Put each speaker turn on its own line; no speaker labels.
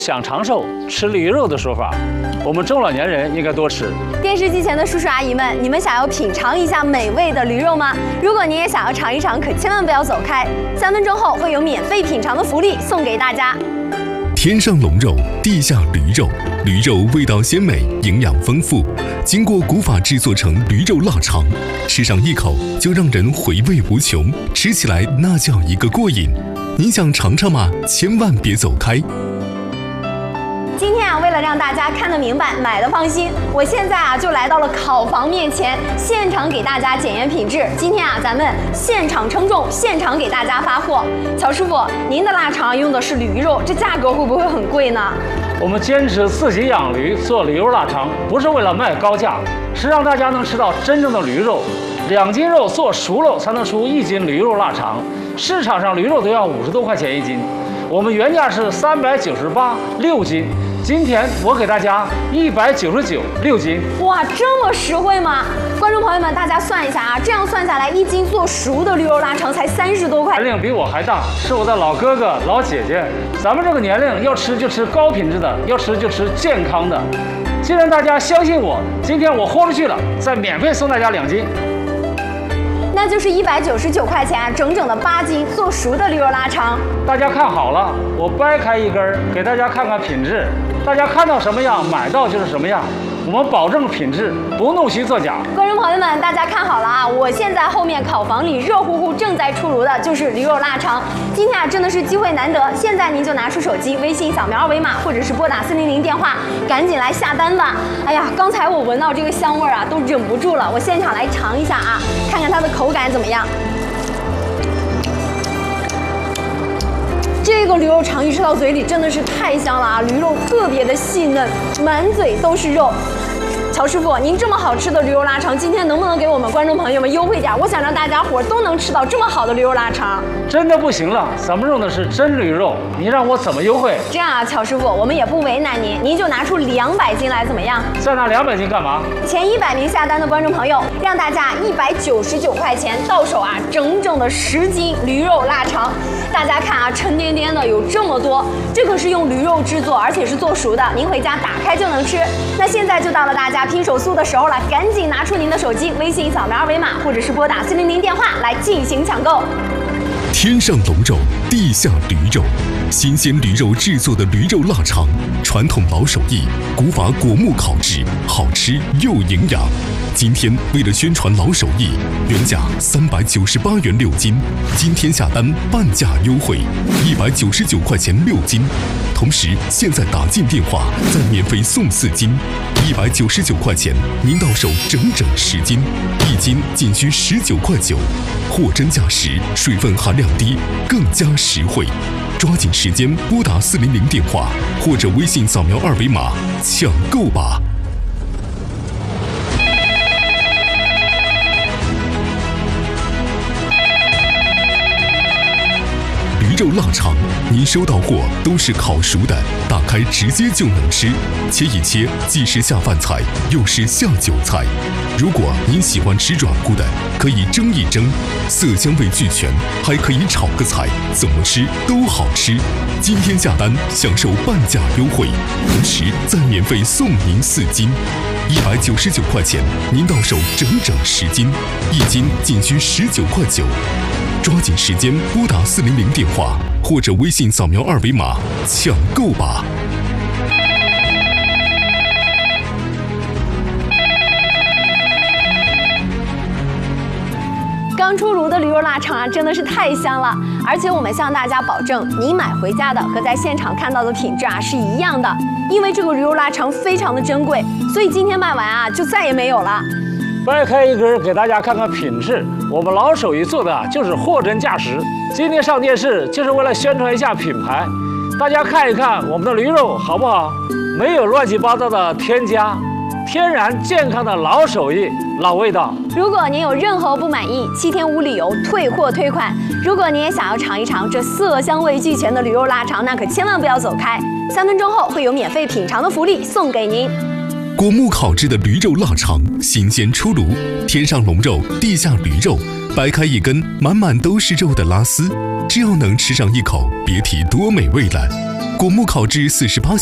想长寿，吃驴肉的说法，我们中老年人应该多吃。
电视机前的叔叔阿姨们，你们想要品尝一下美味的驴肉吗？如果你也想要尝一尝，可千万不要走开，3分钟后会有免费品尝的福利送给大家。
天上龙肉，地下驴肉，驴肉味道鲜美，营养丰富，经过古法制作成驴肉腊肠，吃上一口就让人回味无穷，吃起来那叫一个过瘾。你想尝尝吗？千万别走开。
今天啊，为了让大家看得明白，买的放心，我现在啊就来到了烤房面前，现场给大家检验品质。今天啊，咱们现场称重，现场给大家发货。乔师傅，您的腊肠用的是驴肉，这价格会不会很贵呢？
我们坚持自己养驴做驴肉腊肠，不是为了卖高价，是让大家能吃到真正的驴肉。2斤肉做熟了才能出1斤驴肉腊肠，市场上驴肉都要50多块钱1斤，我们原价是398 6斤。今天我给大家199 6斤，
哇，这么实惠吗？观众朋友们，大家算一下啊，这样算下来，1斤做熟的驴肉腊肠才30多块。
年龄比我还大，是我的老哥哥老姐姐。咱们这个年龄要吃就吃高品质的，要吃就吃健康的。既然大家相信我，今天我豁出去了，再免费送大家2斤。
那就是199块钱，整整的8斤做熟的驴肉腊肠。
大家看好了，我掰开一根，给大家看看品质。大家看到什么样，买到就是什么样。我们保证品质，不弄虚作假。
观众朋友们，大家看好了啊！我现在后面烤房里热乎乎正在出炉的就是驴肉腊肠。今天啊，真的是机会难得，现在您就拿出手机，微信扫描2维码，或者是拨打400电话，赶紧来下单吧！哎呀，刚才我闻到这个香味啊，都忍不住了。我现场来尝一下啊，看看它的口感怎么样。这个驴肉肠一吃到嘴里真的是太香了啊！驴肉特别的细嫩，满嘴都是肉。乔师傅，您这么好吃的驴肉腊肠，今天能不能给我们观众朋友们优惠点？我想让大家伙都能吃到这么好的驴肉腊肠。真的不行了，咱们用的是真驴肉，你让我怎么优惠？这样啊，乔师傅，我们也不为难您，您就拿出200斤来，怎么样？再拿200斤干嘛？前100名下单的观众朋友，让大家199块钱到手啊，整整的10斤驴肉腊肠。大家看啊，沉甸甸的有这么多，这可是用驴肉制作，而且是做熟的，您回家打开就能吃。那现在就到了大家拼手速的时候了，赶紧拿出您的手机，微信扫描2维码，或者是拨打400电话来进行抢购。
天上龙肉，地下驴肉，新鲜驴肉制作的驴肉腊肠，传统老手艺，古法果木烤制，好吃又营养。今天为了宣传老手艺，原价398元6斤，今天下单半价优惠，199块钱6斤。同时，现在打进电话再免费送4斤，199块钱，您到手整10斤，1斤仅需19块9，货真价实，水分含量低，更加实惠。抓紧时间拨打400电话，或者微信扫描2维码抢购吧。驴肉腊肠，您收到货都是烤熟的，打开直接就能吃，切一切既是下饭菜，又是下酒菜。如果您喜欢吃软乎的，可以蒸一蒸，色香味俱全，还可以炒个菜，怎么吃都好吃。今天下单享受半价优惠，同时再免费送您4斤，199块钱，您到手整10斤，1斤仅需19块9。抓紧时间拨打400电话，或者微信扫描2维码抢购吧。
刚出炉的驴肉腊肠啊，真的是太香了！而且我们向大家保证，您买回家的和在现场看到的品质啊是一样的，因为这个驴肉腊肠非常的珍贵，所以今天卖完啊就再也没有了。掰开一根给大家看看品质，我们老手艺做的就是货真价实。今天上电视就是为了宣传一下品牌，大家看一看我们的驴肉好不好？没有乱七八糟的添加，天然健康的老手艺、老味道。如果您有任何不满意，7天无理由退货退款。如果您也想要尝一尝这色香味俱全的驴肉腊肠，那可千万不要走开，3分钟后会有免费品尝的福利送给您。
果木烤制的驴肉腊肠，新鲜出炉，天上龙肉，地下驴肉，掰开一根，满满都是肉的拉丝，只要能吃上一口，别提多美味了。果木烤制48